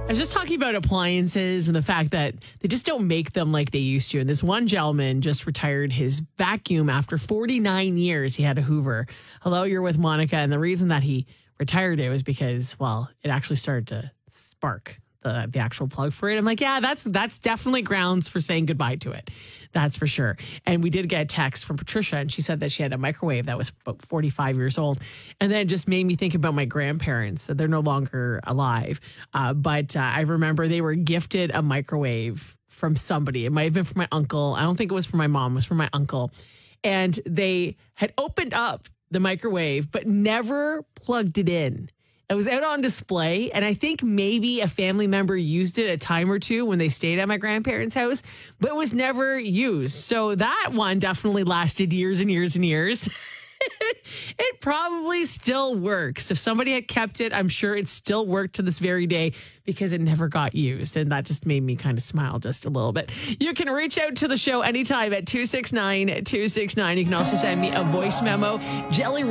was just talking about appliances and the fact that they just don't make them like they used to. And this one gentleman just retired his vacuum after 49 years. He had a Hoover. Hello, you're with Monica. And the reason that he retired it was because, well, it actually started to spark the actual plug for it. I'm like, yeah, that's definitely grounds for saying goodbye to it. That's for sure. And we did get a text from Patricia, and she said that she had a microwave that was about 45 years old. And then it just made me think about my grandparents. They're no longer alive. But I remember they were gifted a microwave from somebody. It might have been from my uncle. I don't think it was from my mom. It was from my uncle. And they had opened up the microwave, but never plugged it in. It was out on display, and I think maybe a family member used it a time or two when they stayed at my grandparents' house, but it was never used. So that one definitely lasted years and years and years. It probably still works. If somebody had kept it, I'm sure it still worked to this very day because it never got used. And that just made me kind of smile just a little bit. You can reach out to the show anytime at 269-269. You can also send me a voice memo. Jelly